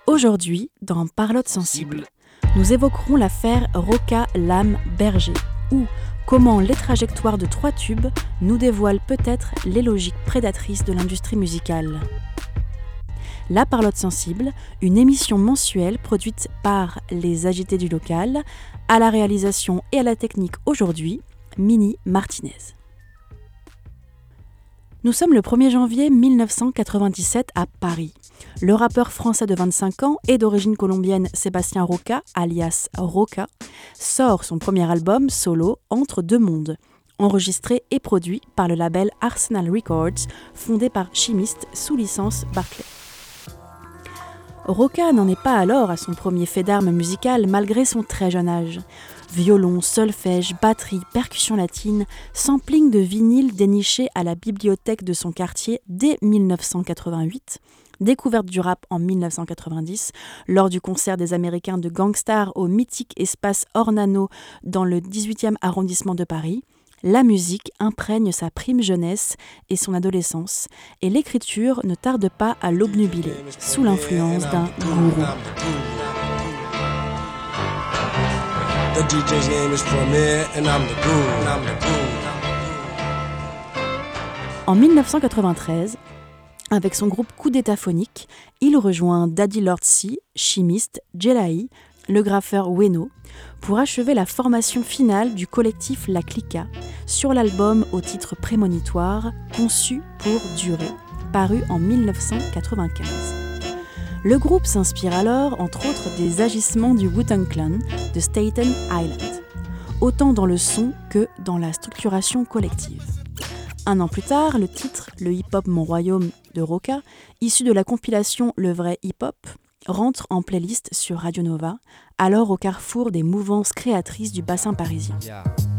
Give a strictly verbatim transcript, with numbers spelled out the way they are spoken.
Aujourd'hui, dans Parlotte sensible, nous évoquerons l'affaire Roca Lame Berger, ou comment les trajectoires de trois tubes nous dévoilent peut-être les logiques prédatrices de l'industrie musicale. La Parlotte sensible, une émission mensuelle produite par les agités du local, à la réalisation et à la technique aujourd'hui, Mini Martinez. Nous sommes le premier janvier mille neuf cent quatre-vingt-dix-sept à Paris. Le rappeur français de vingt-cinq ans et d'origine colombienne Sébastien Roca, alias Roca, sort son premier album solo Entre deux mondes, enregistré et produit par le label Arsenal Records, fondé par Chimiste sous licence Barclay. Roca n'en est pas alors à son premier fait d'armes musical malgré son très jeune âge. Violon, solfège, batterie, percussion latine, sampling de vinyle déniché à la bibliothèque de son quartier dès mille neuf cent quatre-vingt-huit, découverte du rap en mille neuf cent quatre-vingt-dix, lors du concert des Américains de Gangstar au mythique espace Ornano dans le dix-huitième arrondissement de Paris, la musique imprègne sa prime jeunesse et son adolescence, et l'écriture ne tarde pas à l'obnubiler, sous l'influence d'un gourou. The D J's name is Premier and I'm the guru. I'm the guru. En mille neuf cent quatre-vingt-treize, avec son groupe Coup d'État Phonique, il rejoint Daddy Lord C, Chimiste, Jelahi, le graffeur Weno, pour achever la formation finale du collectif La Clica sur l'album au titre prémonitoire Conçu pour durer, paru en mille neuf cent quatre-vingt-quinze. Le groupe s'inspire alors, entre autres, des agissements du Wu-Tang Clan de Staten Island, autant dans le son que dans la structuration collective. Un an plus tard, le titre « Le hip-hop Mon Royaume » de Roca, issu de la compilation Le Vrai Hip-Hop, rentre en playlist sur Radio Nova, alors au carrefour des mouvances créatrices du bassin parisien.